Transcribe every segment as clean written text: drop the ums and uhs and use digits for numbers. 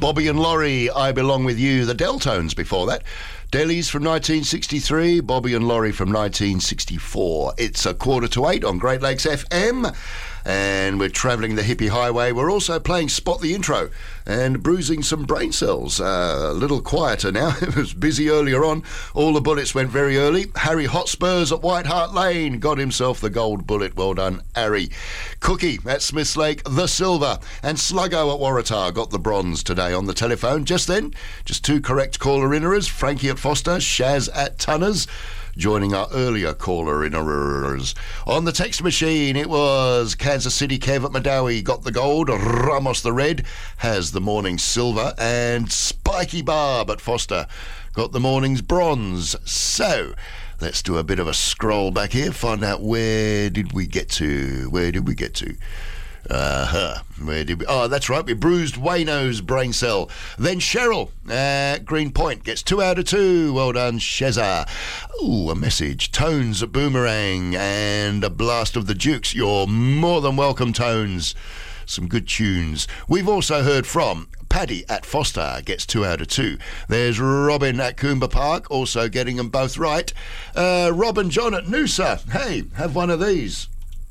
Bobby and Laurie, I Belong With You. The Deltones before that. Delhi's from 1963, Bobby and Laurie from 1964. It's 7:45 on Great Lakes FM, and we're travelling the hippie highway. We're also playing Spot the Intro and bruising some brain cells. A little quieter now. It was busy earlier on. All the bullets went very early. Harry Hotspurs at White Hart Lane got himself the gold bullet. Well done, Harry. Cookie at Smiths Lake, the silver. And Sluggo at Waratah got the bronze today on the telephone. Just then, just two correct caller-inners. Frankie at Foster, Shaz at Tunners, joining our earlier caller-inners. On the text machine, it was Kansas City Kev at Madawi got the gold, Ramos the red has the morning's silver, and Spiky Barb at Foster got the morning's bronze. So, let's do a bit of a scroll back here, find out where did we get to? Where did we get to? Where did we? Oh, that's right. We bruised Wayno's brain cell. Then Cheryl at Green Point gets 2 out of 2. Well done, Sheza. Ooh, a message. Tones at Boomerang and a blast of the Dukes. You're more than welcome, Tones. Some good tunes. We've also heard from Paddy at Foster, gets 2 out of 2. There's Robin at Coomba Park, also getting them both right. Rob and John at Noosa. Hey, have one of these.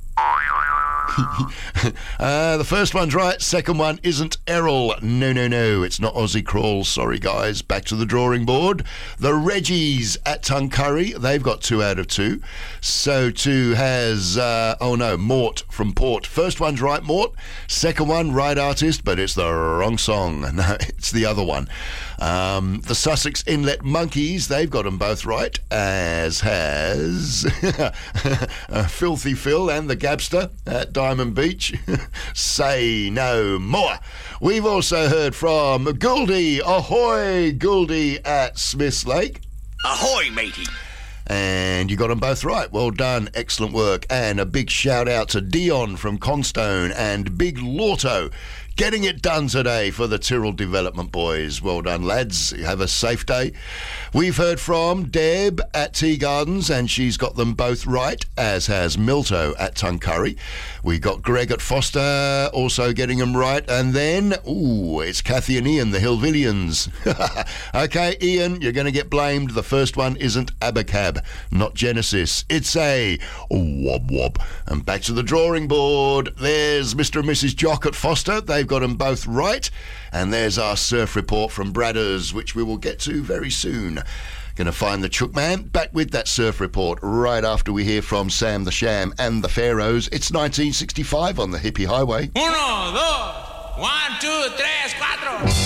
The first one's right, second one isn't. Errol, no, it's not Aussie Crawl, sorry guys. Back to the drawing board. The Reggies at Tuncurry, they've got 2 out of 2. So too has Mort from Port. First one's right, Mort. Second one, right artist, but it's the wrong song. No, it's the other one. The Sussex Inlet Monkeys, they've got them both right, as has Filthy Phil and the Gabster at Diamond Beach. Say no more. We've also heard from Gouldy. Ahoy, Gouldy at Smiths Lake. Ahoy, matey. And you got them both right. Well done. Excellent work. And a big shout out to Dion from Constone and Big Lorto. Getting it done today for the Tyrrell Development Boys. Well done, lads. Have a safe day. We've heard from Deb at Tea Gardens, and she's got them both right, as has Milto at Tuncurry. We got Greg at Foster, also getting them right. And then, it's Kathy and Ian, the Hillvillians. Okay, Ian, you're going to get blamed. The first one isn't Abacab, not Genesis. It's a Wob Wob. And back to the drawing board. There's Mr. and Mrs. Jock at Foster. They've got them both right. And there's our surf report from Bradders, which we will get to very soon. Going to find the Chook Man. Back with that surf report right after we hear from Sam the Sham and the Pharaohs. It's 1965 on the Hippie Highway. 1, 2, 1, 2, 3, 4.